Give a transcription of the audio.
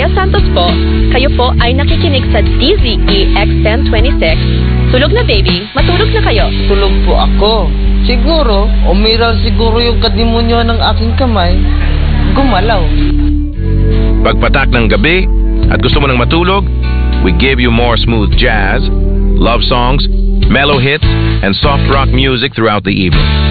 Rhea Santos po. Kayo po ay nakikinig sa DZE X1026. Tulog na baby, matulog na kayo. Tulog po ako. Siguro, umiral siguro yung kadimonyo ng aking kamay. Gumalaw. Pagpatak ng gabi at gusto mo nang matulog, we give you more smooth jazz, love songs, mellow hits, and soft rock music throughout the evening.